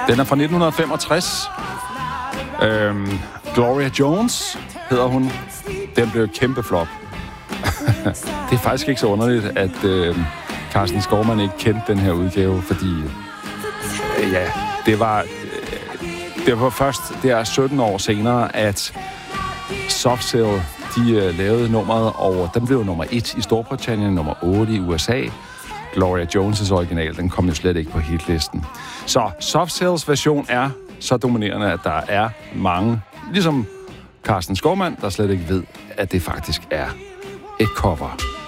Den er fra 1965. Gloria Jones hedder hun. Den blev kæmpe flop. Det er faktisk ikke så underligt, at Carsten Skovmand ikke kendte den her udgave, fordi det var først der 17 år senere, at Soft Cell, de lavede nummeret, og den blev nummer 1 i Storbritannien, nummer 8 i USA. Gloria Jones' original, den kom jo slet ikke på hitlisten. Så Soft Cells version er så dominerende, at der er mange, ligesom Carsten Skovmand, der slet ikke ved, at det faktisk er et cover.